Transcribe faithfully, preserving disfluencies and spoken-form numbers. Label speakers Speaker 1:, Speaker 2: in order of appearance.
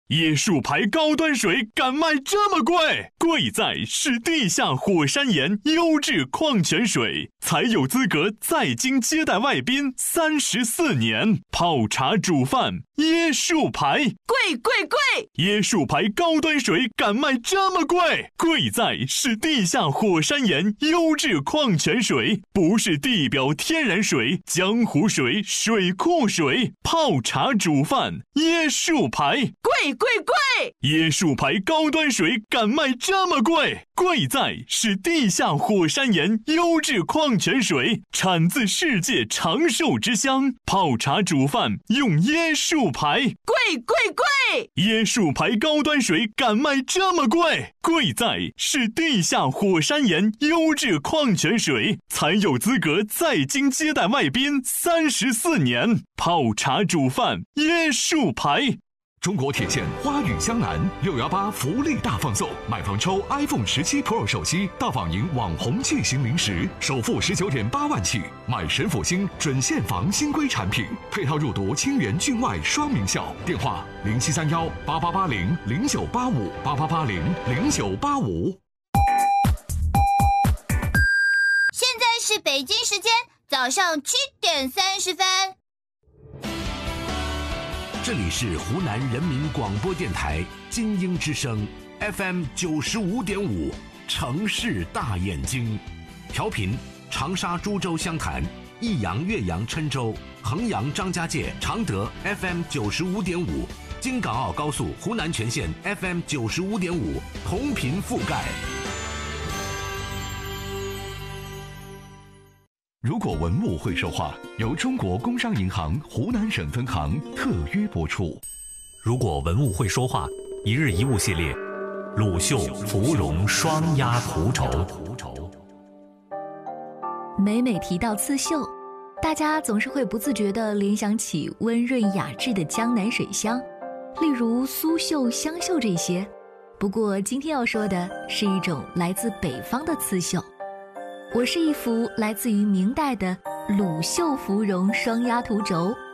Speaker 1: 椰树牌高端水敢卖这么贵？贵在是地下火山岩优质矿泉水，才有资格在京接待外宾三十四年。泡茶煮饭，椰树牌，
Speaker 2: 贵贵贵！
Speaker 1: 椰树牌高端水敢卖这么贵？贵在是地下火山岩优质矿泉水，不是地表天然水、江湖水、水库水。泡茶煮饭，椰树牌，
Speaker 2: 贵贵贵！
Speaker 1: 椰树牌高端水敢卖这么贵？贵在是地下火山岩优质矿泉水，产自世界长寿之乡。泡茶煮饭用椰树牌，
Speaker 2: 贵贵贵！
Speaker 1: 椰树牌高端水敢卖这么贵？贵在是地下火山岩优质矿泉水，才有资格在京接待外宾三十四年。泡茶煮饭，椰树牌。
Speaker 3: 中国铁线花语江南六幺八福利大放送，买房抽 iPhone 十七 Pro 手机，大仿银网红巨型零食，首付十九点八万起，买神府星准现房新规产品，配套入读清源郡外双名校。电话零七三幺八八八零零九八五八八八零零九八五。
Speaker 4: 现在是北京时间早上七点三十分。
Speaker 5: 这里是湖南人民广播电台金鹰之声 F M 九十五点五，城市大眼睛，调频长沙、株洲、湘潭、益阳、岳阳、郴州、衡阳、张家界、常德 F M 九十五点五，京港澳高速湖南全线 F M 九十五点五，同频覆盖。
Speaker 3: 如果文物会说话，由中国工商银行湖南省分行特约播出。
Speaker 6: 如果文物会说话，一日一物系列，鲁绣芙蓉双压涂轴。
Speaker 7: 每每提到刺绣，大家总是会不自觉地联想起温润雅致的江南水乡，例如苏绣、湘绣这些。不过今天要说的是一种来自北方的刺绣。我是一幅来自于明代的鲁绣芙蓉双压涂轴。